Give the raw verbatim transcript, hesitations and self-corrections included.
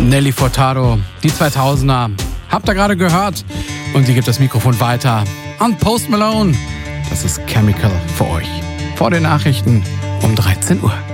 Nelly Furtado, die zweitausender. Habt ihr gerade gehört? Und sie gibt das Mikrofon weiter an Post Malone. Das ist Chemical für euch. Vor den Nachrichten um dreizehn Uhr.